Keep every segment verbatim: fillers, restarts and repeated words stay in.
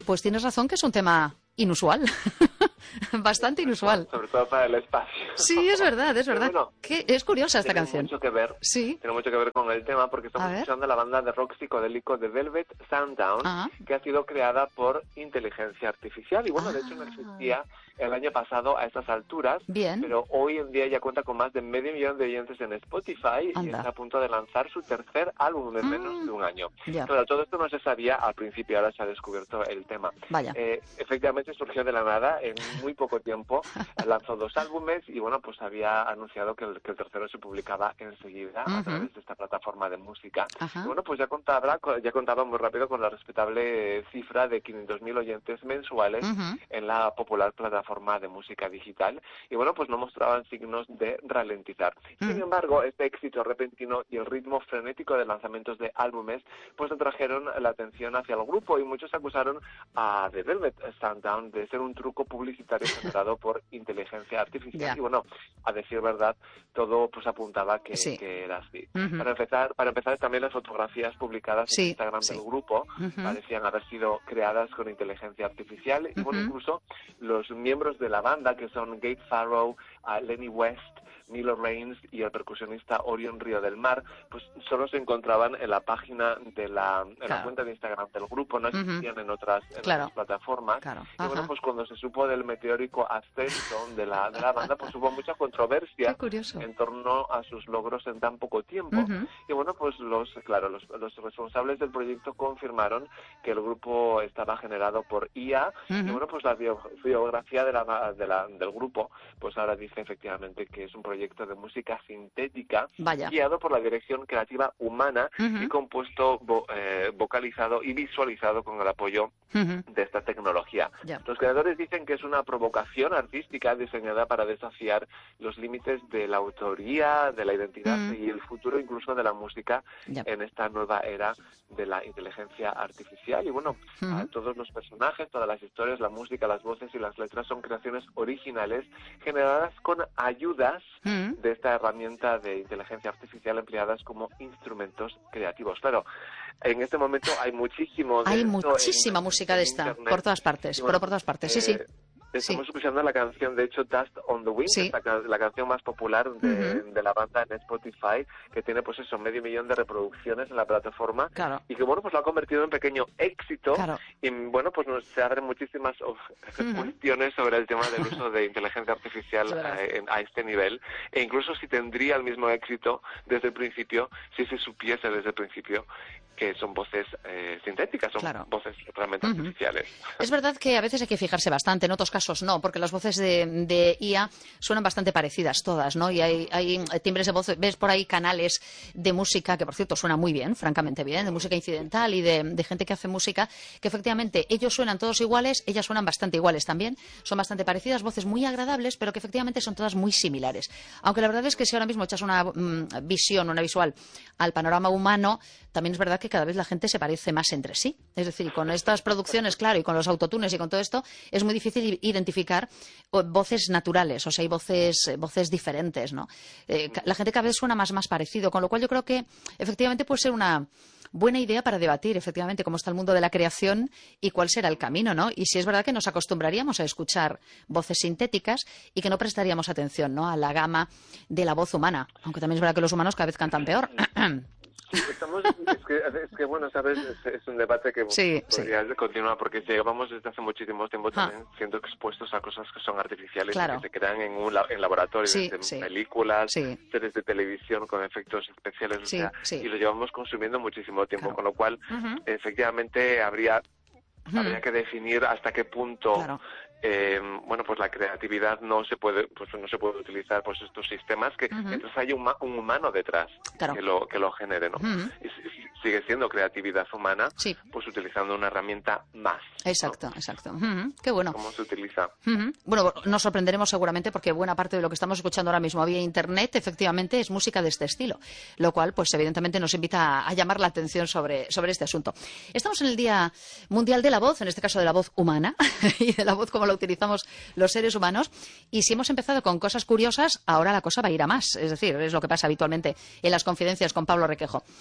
Pues tienes razón que es un tema inusual, bastante inusual. Sobre todo para el espacio. Sí, es verdad, es verdad. Bueno, que es curiosa esta tiene canción. Mucho que ver, sí. Tiene mucho que ver con el tema porque estamos escuchando la banda de rock psicodélico de Velvet Sundown, ah. que ha sido creada por inteligencia artificial. Y bueno, ah. de hecho no existía el año pasado a estas alturas, Bien. pero hoy en día ya cuenta con más de medio millón de oyentes en Spotify. Anda. Y está a punto de lanzar su tercer álbum en mm. menos de un año. Ya. Pero todo esto no se sabía al principio, ahora se ha descubierto el tema. Vaya. Eh, efectivamente surgió de la nada, en muy poco tiempo, lanzó dos álbumes y bueno, pues había anunciado que el, que el tercero se publicaba enseguida uh-huh. a través de esta plataforma de música. Uh-huh. Y bueno, pues ya contaba, ya contaba muy rápido con la respetable cifra de quinientos mil oyentes mensuales uh-huh. en la popular plataforma de música digital. Y bueno, pues no mostraban signos de ralentizar. Uh-huh. Sin embargo, este éxito repentino y el ritmo frenético de lanzamientos de álbumes pues atrajeron la atención hacia el grupo y muchos acusaron a The Velvet Sundown de ser un truco publicitario generado por inteligencia artificial. Yeah. Y bueno, a decir verdad, todo pues apuntaba que, sí. que era así. Uh-huh. Para empezar, para empezar también las fotografías publicadas sí. en Instagram sí. del grupo uh-huh. parecían haber sido creadas con inteligencia artificial. Y uh-huh. bueno, incluso los miembros de la banda, que son Gabe Farrow, uh, Lenny West, Milo Reigns y el percusionista Orion Río del Mar, pues solo se encontraban en la página de la, en claro. la cuenta de Instagram del grupo, no existían uh-huh. en otras, en claro. otras plataformas. Claro. Y bueno, pues cuando se supo del meteórico ascenso de la, de la banda, pues hubo mucha controversia en torno a sus logros en tan poco tiempo. Uh-huh. Y bueno, pues los, claro, los, los responsables del proyecto confirmaron que el grupo estaba generado por I A. Uh-huh. Y bueno, pues la bio, biografía de la, de la, del grupo, pues ahora dice efectivamente que es un proyecto proyecto de música sintética Vaya. guiado por la dirección creativa humana uh-huh. y compuesto, vo, eh, vocalizado y visualizado con el apoyo uh-huh. de esta tecnología. Yeah. Los creadores dicen que es una provocación artística diseñada para desafiar los límites de la autoría, de la identidad uh-huh. y el futuro incluso de la música yeah. en esta nueva era de la inteligencia artificial. Y bueno, uh-huh. a todos los personajes, todas las historias, la música, las voces y las letras son creaciones originales generadas con ayudas uh-huh. de esta herramienta de inteligencia artificial empleadas como instrumentos creativos. Claro, en este momento hay muchísimo de Hay esto muchísima en, música en de esta, Internet. por todas partes, bueno, pero por todas partes, eh, sí, sí. Estamos sí. escuchando la canción, de hecho, Dust on the Wind, sí. que es la, la canción más popular de, uh-huh. de la banda en Spotify, que tiene, pues eso, medio millón de reproducciones en la plataforma. Claro. Y que, bueno, pues lo ha convertido en pequeño éxito. Claro. Y, bueno, pues nos, se abren muchísimas oh, uh-huh. cuestiones sobre el tema del uso de inteligencia artificial a, en, a este nivel. E incluso si tendría el mismo éxito desde el principio, si se supiese desde el principio que son voces eh, sintéticas, son claro. voces realmente uh-huh. artificiales. Es verdad que a veces hay que fijarse bastante, en otros casos no, porque las voces de, de I A suenan bastante parecidas todas, ¿no? Y hay, hay timbres de voz, ves por ahí canales de música, que por cierto suena muy bien, francamente bien, de música incidental y de, de gente que hace música, que efectivamente ellos suenan todos iguales, ellas suenan bastante iguales también, son bastante parecidas, voces muy agradables, pero que efectivamente son todas muy similares. Aunque la verdad es que si ahora mismo echas una mm, visión, una visual al panorama humano, también es verdad que cada vez la gente se parece más entre sí. Es decir, con estas producciones, claro, y con los autotunes y con todo esto, es muy difícil identificar voces naturales, o sea, hay voces, voces diferentes, ¿no? Eh, la gente cada vez suena más, más parecido, con lo cual yo creo que efectivamente puede ser una buena idea para debatir, efectivamente, cómo está el mundo de la creación y cuál será el camino, ¿no? Y si es verdad que nos acostumbraríamos a escuchar voces sintéticas y que no prestaríamos atención, ¿no?, a la gama de la voz humana, aunque también es verdad que los humanos cada vez cantan peor. Sí, estamos, es, que, es que, bueno, ¿sabes? Es, es un debate que sí, podría sí. continuar porque llevamos desde hace muchísimo tiempo ah. también siendo expuestos a cosas que son artificiales, claro. que se crean en, un, en laboratorios, sí, en sí. películas, sí. series de televisión con efectos especiales, sí, o sea, sí. y lo llevamos consumiendo muchísimo tiempo, claro. con lo cual, uh-huh. efectivamente, habría, uh-huh. habría que definir hasta qué punto... Claro. Eh, bueno, pues la creatividad no se puede, pues no se puede utilizar, pues estos sistemas que uh-huh. mientras haya un, un humano detrás claro. que lo que lo genere, ¿no? Uh-huh. Y sigue siendo creatividad humana, sí. pues utilizando una herramienta más. Exacto, ¿no? exacto. Uh-huh. Qué bueno. ¿Cómo se utiliza? Uh-huh. Bueno, nos sorprenderemos seguramente porque buena parte de lo que estamos escuchando ahora mismo vía internet, efectivamente, es música de este estilo, lo cual, pues evidentemente nos invita a, a llamar la atención sobre, sobre este asunto. Estamos en el Día Mundial de la Voz, en este caso de la voz humana y de la voz como la utilizamos los seres humanos, y si hemos empezado con cosas curiosas, ahora la cosa va a ir a más, es decir, es lo que pasa habitualmente en las confidencias con Pablo Requejo.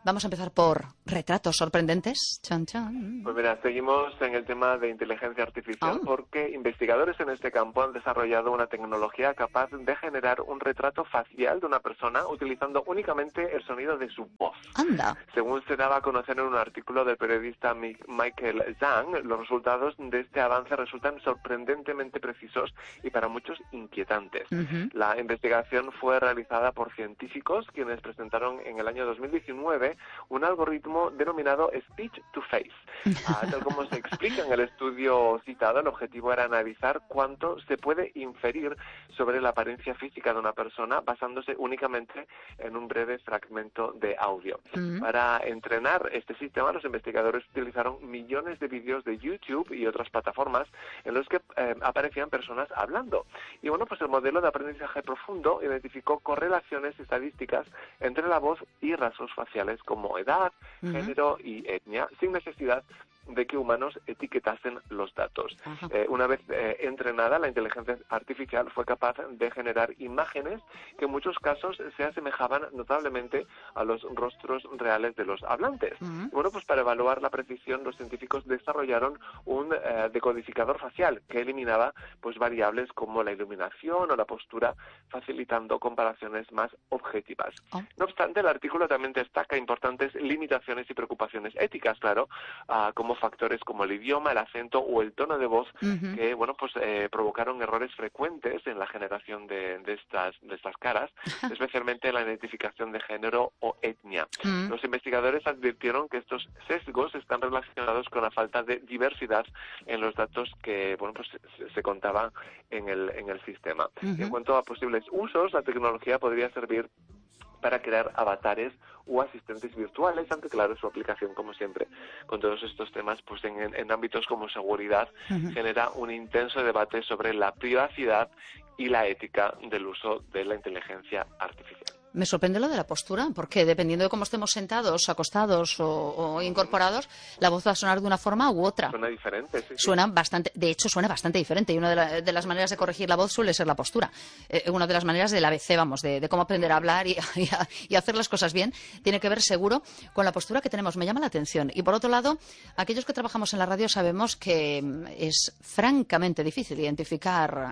Vamos a empezar por retratos sorprendentes. Chan, chan. Pues mira, seguimos en el tema de inteligencia artificial Oh. porque investigadores en este campo han desarrollado una tecnología capaz de generar un retrato facial de una persona utilizando únicamente el sonido de su voz. Anda. Según se daba a conocer en un artículo del periodista Michael Zhang, los resultados de este avance resultan sorprendentemente precisos y para muchos inquietantes. Uh-huh. La investigación fue realizada por científicos quienes presentaron en el año dos mil diecinueve un algoritmo denominado Speech to Face. Ah, tal como se explica en el estudio citado, el objetivo era analizar cuánto se puede inferir sobre la apariencia física de una persona basándose únicamente en un breve fragmento de audio. Uh-huh. Para entrenar este sistema, los investigadores utilizaron millones de vídeos de YouTube y otras plataformas en los que eh, aparecían personas hablando. Y bueno, pues el modelo de aprendizaje profundo identificó correlaciones estadísticas entre la voz y rasgos faciales como edad, uh-huh. género y etnia, sin necesidad de que humanos etiquetasen los datos. Eh, una vez eh, entrenada, la inteligencia artificial fue capaz de generar imágenes que en muchos casos se asemejaban notablemente a los rostros reales de los hablantes. Uh-huh. Bueno, pues para evaluar la precisión, los científicos desarrollaron un eh, decodificador facial que eliminaba pues variables como la iluminación o la postura, facilitando comparaciones más objetivas. Oh. No obstante, el artículo también destaca importantes limitaciones y preocupaciones éticas, claro, uh, como factores como el idioma, el acento o el tono de voz, uh-huh. que bueno pues eh, provocaron errores frecuentes en la generación de, de estas de estas caras, especialmente en la identificación de género o etnia. Uh-huh. Los investigadores advirtieron que estos sesgos están relacionados con la falta de diversidad en los datos que bueno pues se, se contaban en el en el sistema. Uh-huh. Y en cuanto a posibles usos, la tecnología podría servir para crear avatares o asistentes virtuales, aunque claro, su aplicación, como siempre, con todos estos temas, pues en, en ámbitos como seguridad, uh-huh. genera un intenso debate sobre la privacidad y la ética del uso de la inteligencia artificial. Me sorprende lo de la postura, porque dependiendo de cómo estemos sentados, acostados o, o incorporados, la voz va a sonar de una forma u otra. Suena diferente, sí. Suena sí. bastante, de hecho, suena bastante diferente. Y una de, la, de las maneras de corregir la voz suele ser la postura. Eh, una de las maneras del A B C, vamos, de, de cómo aprender a hablar y, y, a, y hacer las cosas bien, tiene que ver seguro con la postura que tenemos. Me llama la atención. Y por otro lado, aquellos que trabajamos en la radio sabemos que es francamente difícil identificar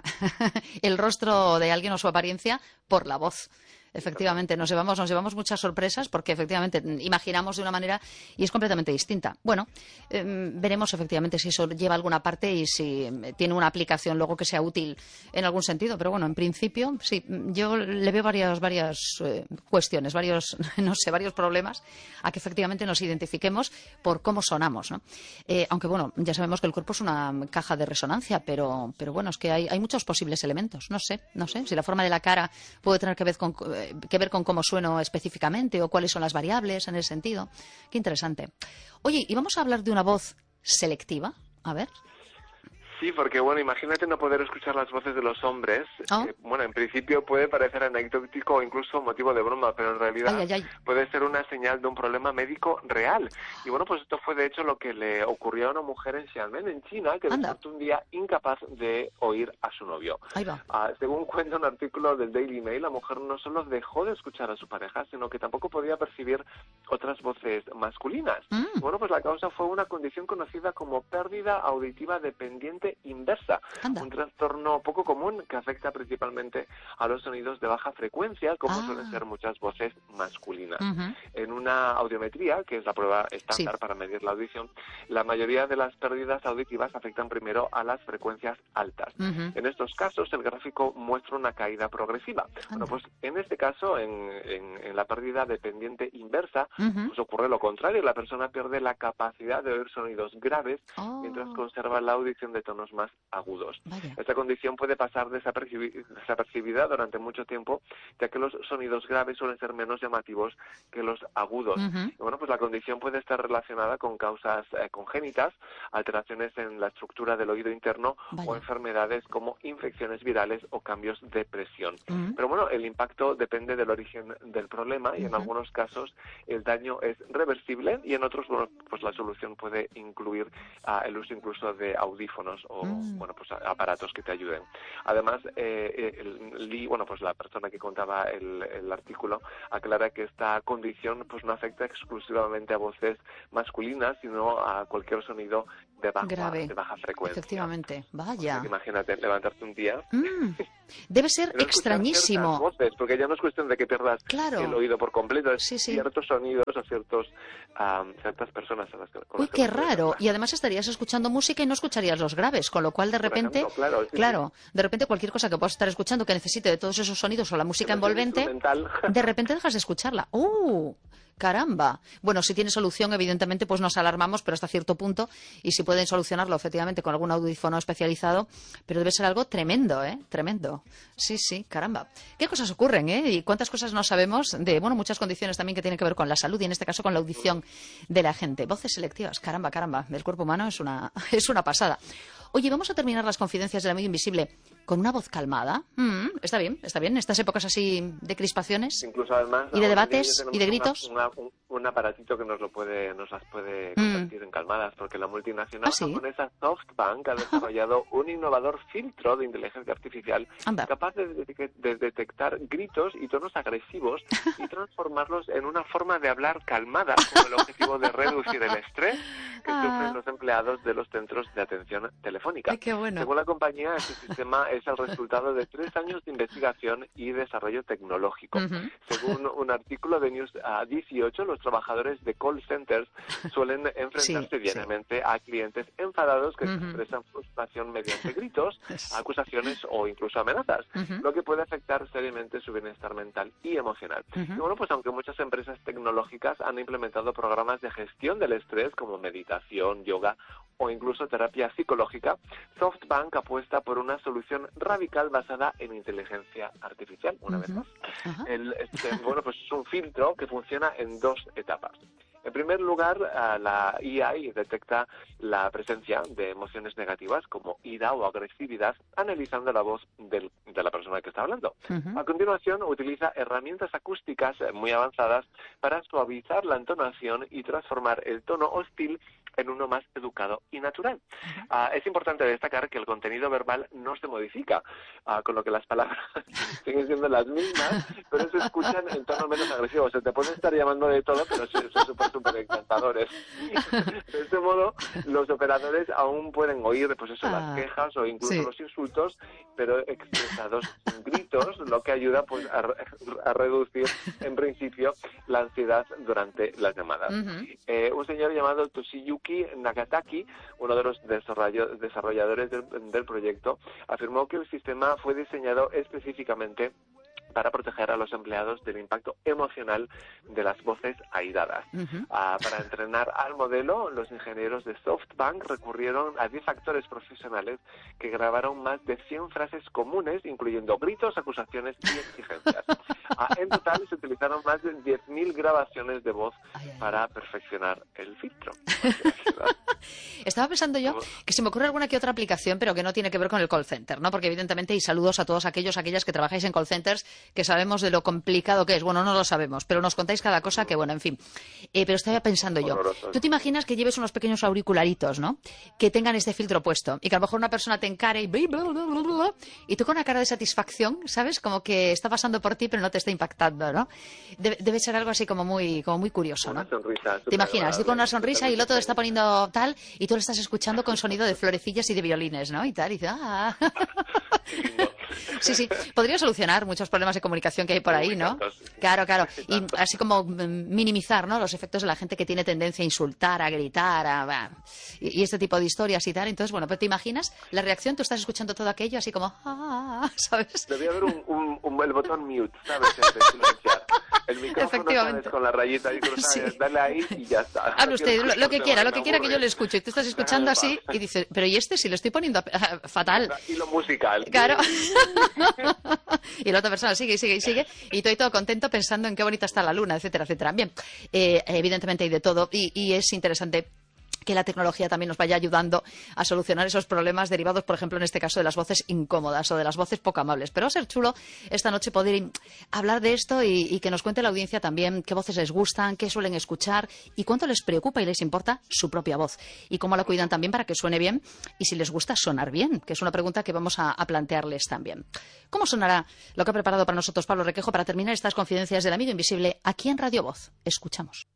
el rostro de alguien o su apariencia por la voz. Efectivamente, nos llevamos, nos llevamos muchas sorpresas porque efectivamente imaginamos de una manera y es completamente distinta. Bueno, eh, veremos efectivamente si eso lleva alguna parte y si tiene una aplicación luego que sea útil en algún sentido. Pero bueno, en principio, sí, yo le veo varias, varias eh, cuestiones, varios, no sé, varios problemas a que efectivamente nos identifiquemos por cómo sonamos, ¿no? Eh, aunque bueno, ya sabemos que el cuerpo es una caja de resonancia, pero, pero bueno, es que hay, hay muchos posibles elementos. No sé, no sé, si la forma de la cara puede tener que ver con que ver con cómo sueno específicamente o cuáles son las variables en ese sentido. Qué interesante. Oye, ¿y vamos a hablar de una voz selectiva? A ver. Sí, porque bueno, imagínate no poder escuchar las voces de los hombres. Oh. Que, bueno, en principio puede parecer anecdótico o incluso motivo de broma, pero en realidad ay, ay, ay. puede ser una señal de un problema médico real. Y bueno, pues esto fue de hecho lo que le ocurrió a una mujer en Xiamen, en China, que despertó un día incapaz de oír a su novio. Ahí va. Ah, según cuenta un artículo del Daily Mail, la mujer no solo dejó de escuchar a su pareja, sino que tampoco podía percibir otras voces masculinas. Mm. Bueno, pues la causa fue una condición conocida como pérdida auditiva dependiente inversa, Anda. Un trastorno poco común que afecta principalmente a los sonidos de baja frecuencia, como ah. suelen ser muchas voces masculinas. Uh-huh. En una audiometría, que es la prueba estándar sí. para medir la audición, la mayoría de las pérdidas auditivas afectan primero a las frecuencias altas. Uh-huh. En estos casos, el gráfico muestra una caída progresiva. Anda. Bueno, pues en este caso, en, en, en la pérdida dependiente inversa, uh-huh. pues ocurre lo contrario. La persona pierde la capacidad de oír sonidos graves oh. mientras conserva la audición de tonos más agudos. Vaya. Esta condición puede pasar desapercibi- desapercibida durante mucho tiempo, ya que los sonidos graves suelen ser menos llamativos que los agudos. Uh-huh. Y bueno, pues la condición puede estar relacionada con causas eh, congénitas, alteraciones en la estructura del oído interno Vaya. o enfermedades como infecciones virales o cambios de presión. Uh-huh. Pero bueno, el impacto depende del origen del problema y uh-huh. en algunos casos el daño es reversible y en otros, bueno, pues la solución puede incluir uh, el uso incluso de audífonos o Mm. bueno, pues aparatos que te ayuden. Además, eh, el, Lee, bueno, pues la persona que contaba el, el artículo aclara que esta condición pues no afecta exclusivamente a voces masculinas, sino a cualquier sonido de baja, Grave. de baja frecuencia. Efectivamente, O vaya. sea, que imagínate levantarte un día. Mm. Debe ser no escuchar extrañísimo. ciertas voces, porque ya no es cuestión de que pierdas Claro. el oído por completo, es Sí, sí. ciertos sonidos o ciertos, um, ciertas personas a las que... con Uy, las que qué no puedes raro. hablar. Y además estarías escuchando música y no escucharías los graves, con lo cual de Por repente, ejemplo, claro, sí, claro, de repente cualquier cosa que puedas estar escuchando que necesite de todos esos sonidos o la música Que versión envolvente, instrumental. de repente dejas de escucharla. ¡Uh! Caramba. Bueno, si tiene solución, evidentemente, pues nos alarmamos, pero hasta cierto punto, y si pueden solucionarlo efectivamente con algún audífono especializado, pero debe ser algo tremendo, ¿eh? Tremendo. Sí, sí, caramba. ¿Qué cosas ocurren, eh? Y cuántas cosas no sabemos de, bueno, muchas condiciones también que tienen que ver con la salud y en este caso con la audición de la gente. Voces selectivas, caramba, caramba. El cuerpo humano es una, es una pasada. Oye, vamos a terminar las confidencias del amigo invisible con una voz calmada. Mm, está bien, está bien. En estas épocas así de crispaciones Incluso además y de hoy en día debates ya y de tenemos gritos. una- una- un, un aparatito que nos lo puede nos las puede Mm. convertir en calmadas, porque la multinacional ¿Ah, sí? japonesa SoftBank ha desarrollado un innovador filtro de inteligencia artificial Anda. capaz de, de- de detectar gritos y tonos agresivos y transformarlos en una forma de hablar calmada, con el objetivo de reducir el estrés que Ah. sufren los empleados de los centros de atención telefónica. Ay, qué bueno. Según la compañía, este sistema es el resultado de tres años de investigación y desarrollo tecnológico. Ujú. Según un artículo de News ah, dieciocho, los trabajadores de call centers suelen enfrentarse Sí, diariamente a clientes enfadados que Ujú. expresan frustración mediante gritos, Sí. acusaciones o incluso amenazas, Ujú. lo que puede afectar seriamente su bienestar mental y emocional. Ujú. Y bueno, pues aunque muchas empresas tecnológicas han implementado programas de gestión del estrés como meditación, yoga o incluso terapia psicológica, SoftBank apuesta por una solución radical basada en inteligencia artificial, una vez Ujú. más. Ajá. El, este, bueno, pues es un filtro que funciona en dos etapas. En primer lugar, ah, la I A detecta la presencia de emociones negativas como ira o agresividad, analizando la voz del- de la persona que está hablando. Ujú. A continuación, utiliza herramientas acústicas eh, muy avanzadas para suavizar la entonación y transformar el tono hostil en uno más educado y natural. Ah, es importante destacar que el contenido verbal no se modifica, ah, con lo que las palabras siguen siendo las mismas, pero se escuchan en tono menos agresivo. Se te pueden estar llamando de todo, pero son son súper, súper encantadores. De este modo, los operadores aún pueden oír pues eso, Ah, las quejas o incluso sí. los insultos, pero expresados sin gritos, lo que ayuda pues a, re- a reducir en principio la ansiedad durante las llamadas. Ujú. Eh, un señor llamado Toshiyuki Nagataki, uno de los desarrollo- desarrolladores del, del proyecto, afirmó que el sistema fue diseñado específicamente para proteger a los empleados del impacto emocional de las voces airadas. Ujú. Ah, para entrenar al modelo, los ingenieros de SoftBank recurrieron a diez actores profesionales que grabaron más de cien frases comunes, incluyendo gritos, acusaciones y exigencias. Ah, en total, se utilizaron más de diez mil grabaciones de voz Ay, ay. para perfeccionar el filtro. Estaba pensando yo que se me ocurre alguna que otra aplicación, pero que no tiene que ver con el call center, ¿no? Porque evidentemente, y saludos a todos aquellos, aquellas que trabajáis en call centers, que sabemos de lo complicado que es. Bueno, no lo sabemos, pero nos contáis cada cosa que, bueno, en fin. Eh, pero estaba pensando yo, Horroroso. tú te imaginas que lleves unos pequeños auricularitos, ¿no? Que tengan este filtro puesto y que a lo mejor una persona te encare y, bla, bla, bla, bla, bla, y tú con una cara de satisfacción, ¿sabes? Como que está pasando por ti, pero no te está impactando, ¿no? Debe, debe ser algo así como muy, como muy curioso, ¿no? Una sonrisa. ¿Te imaginas? Tú con una sonrisa y el otro te está totalmente poniendo tal y tú lo estás escuchando con sonido de florecillas y de violines, ¿no? Y tal, y dices, ah. Qué lindo. Sí, sí. Podría solucionar muchos problemas de comunicación que hay por ahí, Uy, ¿no? tantos. Claro, claro. Sí, Y tantos. así como mm, minimizar, ¿no? Los efectos de la gente que tiene tendencia a insultar, a gritar, a... bah, y, y este tipo de historias y tal. Entonces, bueno, pues te imaginas la reacción, tú estás escuchando todo aquello así como, ah, ¿sabes? Debía haber un, un, un- el botón mute, ¿sabes? De silenciar. El micrófono, Efectivamente. ¿sabes? Con la rayita ahí cruzada, Sí. dale ahí y ya está. Hable usted, lo, lo que quiera, lo que quiera que yo le le escuche. Y tú estás escuchando así y dices, pero ¿y este si lo estoy poniendo a- fatal? Y lo musical. Claro. Y la otra persona sigue y sigue y sigue. Y todo y todo contento pensando en qué bonita está la luna, etcétera, etcétera. Bien, eh, evidentemente hay de todo y, y es interesante que la tecnología también nos vaya ayudando a solucionar esos problemas derivados, por ejemplo, en este caso, de las voces incómodas o de las voces poco amables. Pero va a ser chulo esta noche poder hablar de esto y, y que nos cuente la audiencia también qué voces les gustan, qué suelen escuchar y cuánto les preocupa y les importa su propia voz y cómo la cuidan también para que suene bien y si les gusta sonar bien, que es una pregunta que vamos a, a plantearles también. ¿Cómo sonará lo que ha preparado para nosotros Pablo Requejo para terminar estas confidencias del amigo invisible aquí en Radio Voz? Escuchamos.